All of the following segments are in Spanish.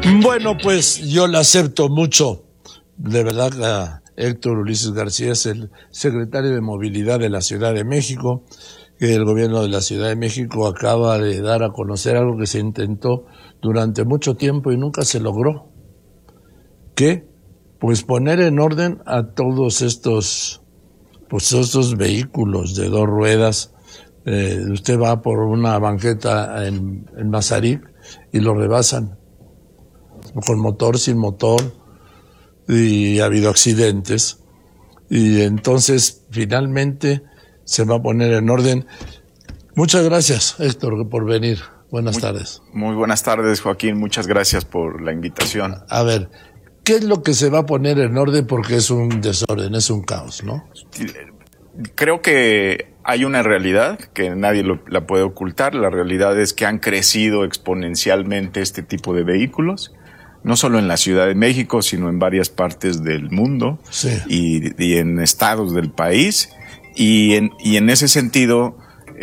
Bueno, pues yo le acepto mucho, de verdad, a Héctor Ulises García, es el secretario de Movilidad de la Ciudad de México, que el gobierno de la Ciudad de México acaba de dar a conocer algo que se intentó durante mucho tiempo y nunca se logró. ¿Qué? Pues poner en orden a todos estos vehículos de dos ruedas. Usted va por una banqueta en Mazarik y lo rebasan, con motor, sin motor, y ha habido accidentes. Y entonces, finalmente, se va a poner en orden. Muchas gracias, Héctor, por venir. Buenas tardes. Muy buenas tardes, Joaquín. Muchas gracias por la invitación. A ver, ¿qué es lo que se va a poner en orden? Porque es un desorden, es un caos, ¿no? Creo que hay una realidad que nadie la puede ocultar. La realidad es que han crecido exponencialmente este tipo de vehículos, no solo en la Ciudad de México, sino en varias partes del mundo, sí, y en estados del país. Y en ese sentido,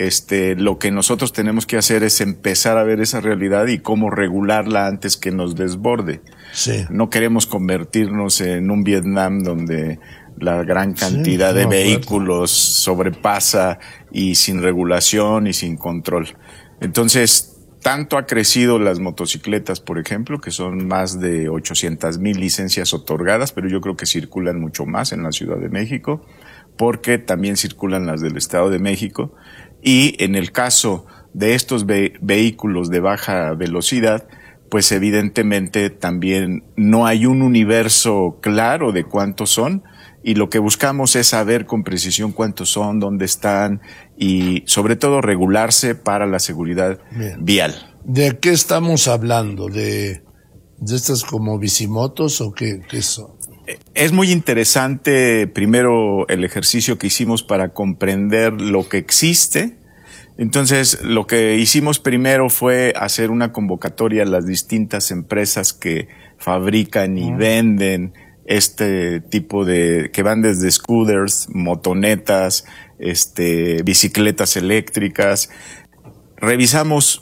lo que nosotros tenemos que hacer es empezar a ver esa realidad y cómo regularla antes que nos desborde. Sí. No queremos convertirnos en un Vietnam donde la gran cantidad de vehículos sobrepasa y sin regulación y sin control. Entonces, tanto ha crecido las motocicletas, por ejemplo, que son más de 800,000 licencias otorgadas, pero yo creo que circulan mucho más en la Ciudad de México, porque también circulan las del Estado de México. Y en el caso de estos vehículos de baja velocidad, pues evidentemente también no hay un universo claro de cuántos son, y lo que buscamos es saber con precisión cuántos son, dónde están, y sobre todo regularse para la seguridad vial. ¿De qué estamos hablando? ¿De estas como bicimotos o qué son? Es muy interesante, primero, el ejercicio que hicimos para comprender lo que existe. Entonces, lo que hicimos primero fue hacer una convocatoria a las distintas empresas que fabrican y venden este tipo que van desde scooters, motonetas, bicicletas eléctricas. Revisamos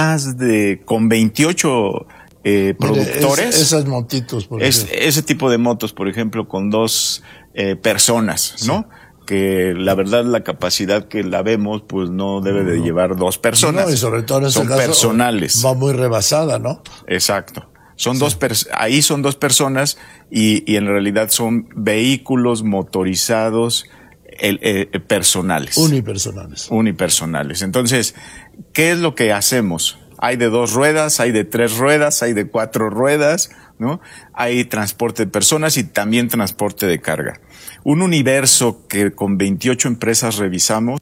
con 28 productores. Esas motitos, por ejemplo. Ese tipo de motos, por ejemplo, con dos personas, ¿no? Sí. Que la verdad la capacidad que la vemos pues no debe de llevar dos personas. No, y sobre todo en este son caso personales. Va muy rebasada, ¿no? Exacto. Son ahí son dos personas y en realidad son vehículos motorizados personales. Unipersonales. Entonces, ¿qué es lo que hacemos? Hay de 2 ruedas, hay de 3 ruedas, hay de 4 ruedas, ¿no? Hay transporte de personas y también transporte de carga. Un universo que con 28 empresas revisamos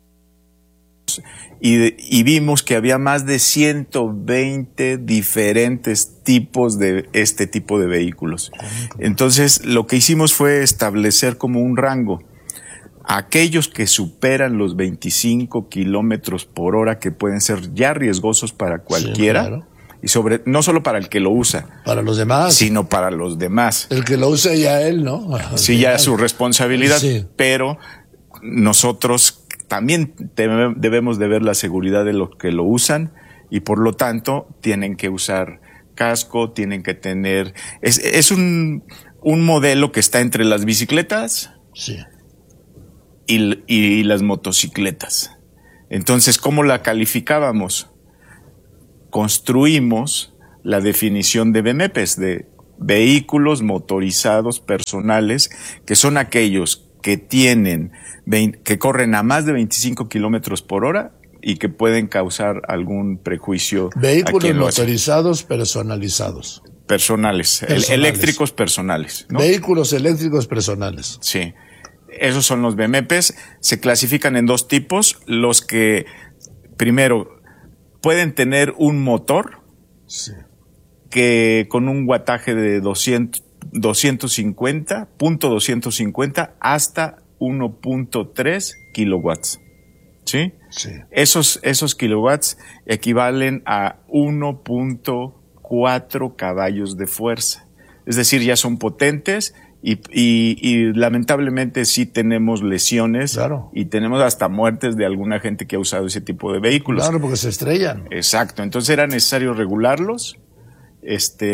y vimos que había más de 120 diferentes tipos de este tipo de vehículos. Entonces, lo que hicimos fue establecer como un rango. Aquellos que superan los 25 kilómetros por hora, que pueden ser ya riesgosos para cualquiera, sí, claro. Y no solo para el que lo usa, para los demás, sino para los demás. El que lo usa ya él, ¿no? Sí, ya es su responsabilidad, sí. Pero nosotros también debemos de ver la seguridad de los que lo usan y por lo tanto tienen que usar casco, tienen que tener... Es un modelo que está entre las bicicletas, sí, y las motocicletas. Entonces, ¿cómo la calificábamos? Construimos la definición de BMPs, de vehículos motorizados personales, que son aquellos que que corren a más de 25 kilómetros por hora y que pueden causar algún prejuicio. Vehículos motorizados personalizados. Personales. Eléctricos personales, ¿no? Vehículos eléctricos personales. Sí. Esos son los BMPs. Se clasifican en 2 tipos. Los que, primero, pueden tener un motor, sí, que con un wattaje de 250 hasta 1.3 kilowatts. ¿Sí? Sí. Esos kilowatts equivalen a 1.4 caballos de fuerza. Es decir, ya son potentes. Y lamentablemente sí tenemos lesiones, claro, y tenemos hasta muertes de alguna gente que ha usado ese tipo de vehículos. Claro, porque se estrellan. Exacto. Entonces era necesario regularlos,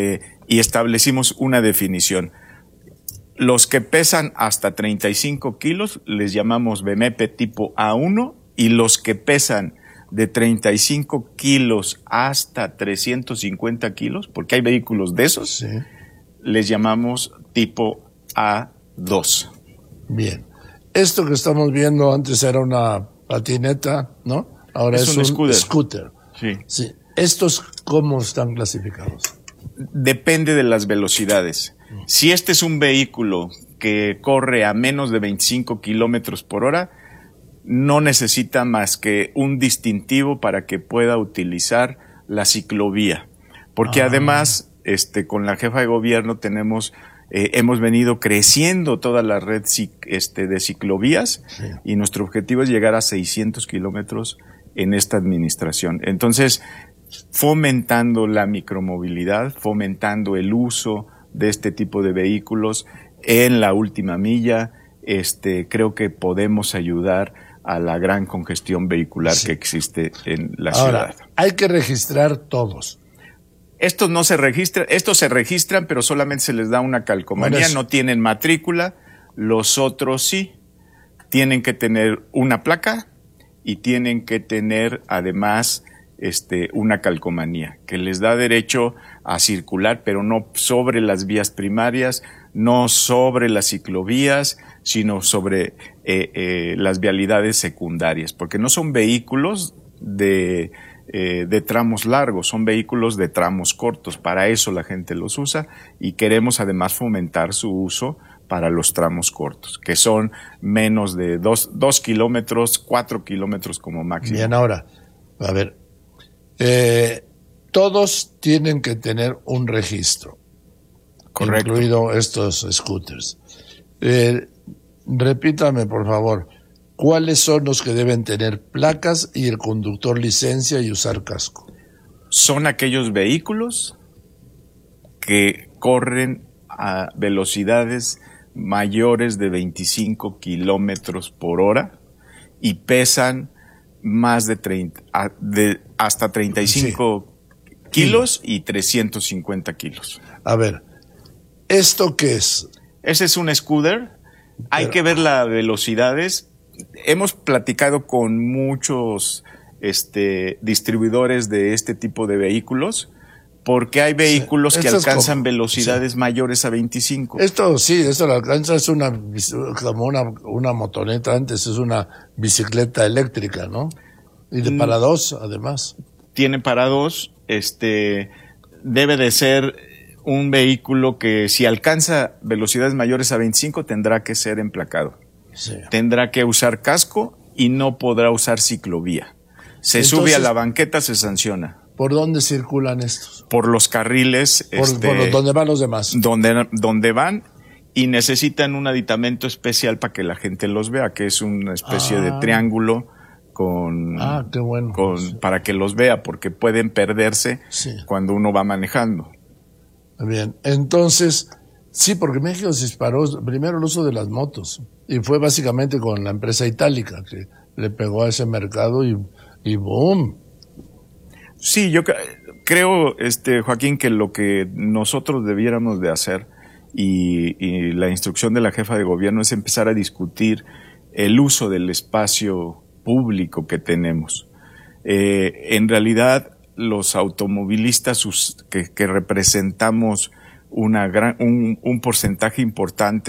y establecimos una definición. Los que pesan hasta 35 kilos les llamamos BMP tipo A1 y los que pesan de 35 kilos hasta 350 kilos, porque hay vehículos de esos, Sí. les llamamos tipo A2. Bien. Esto que estamos viendo antes era una patineta, ¿no? Ahora es un scooter. Sí. Sí. ¿Estos cómo están clasificados? Depende de las velocidades. Si este es un vehículo que corre a menos de 25 kilómetros por hora, no necesita más que un distintivo para que pueda utilizar la ciclovía. Porque además, con la jefa de gobierno hemos venido creciendo toda la red de ciclovías, Sí. y nuestro objetivo es llegar a 600 kilómetros en esta administración. Entonces, fomentando la micromovilidad, fomentando el uso de este tipo de vehículos en la última milla, creo que podemos ayudar a la gran congestión vehicular que existe en la Ahora, ciudad. hay que registrar todos. Estos no se registran, estos se registran, pero solamente se les da una calcomanía, no tienen matrícula. Los otros sí, tienen que tener una placa y tienen que tener además una calcomanía que les da derecho a circular, pero no sobre las vías primarias, no sobre las ciclovías, sino sobre las vialidades secundarias, porque no son vehículos de tramos largos, son vehículos de tramos cortos. Para eso la gente los usa y queremos además fomentar su uso para los tramos cortos, que son menos de 2 kilómetros, 4 kilómetros como máximo. Bien, ahora, a ver, todos tienen que tener un registro. Correcto. Incluido estos scooters. Repítame, por favor, ¿cuáles son los que deben tener placas y el conductor licencia y usar casco? Son aquellos vehículos que corren a velocidades mayores de 25 kilómetros por hora y pesan más de 30, hasta 35 kilos y 350 kilos. A ver, ¿esto qué es? Ese es un scooter. Hay que ver las velocidades. Hemos platicado con muchos distribuidores de este tipo de vehículos, porque hay vehículos que alcanzan velocidades mayores a 25. Esto lo alcanza, es como una motoneta antes, es una bicicleta eléctrica, ¿no? Y para dos, además. Tiene para dos, debe de ser un vehículo que si alcanza velocidades mayores a 25 tendrá que ser emplacado. Sí. Tendrá que usar casco y no podrá usar ciclovía. Entonces, sube a la banqueta, se sanciona. ¿Por dónde circulan estos? Por los carriles. Por donde van los demás. Donde van, y necesitan un aditamento especial para que la gente los vea, que es una especie de triángulo qué bueno. para que los vea, porque pueden perderse cuando uno va manejando. Bien, entonces, sí, porque México se disparó primero el uso de las motos, y fue básicamente con la empresa itálica que le pegó a ese mercado y boom. Sí, yo creo, Joaquín, que lo que nosotros debiéramos de hacer y la instrucción de la jefa de gobierno es empezar a discutir el uso del espacio público que tenemos. En realidad, los automovilistas que representamos un porcentaje importante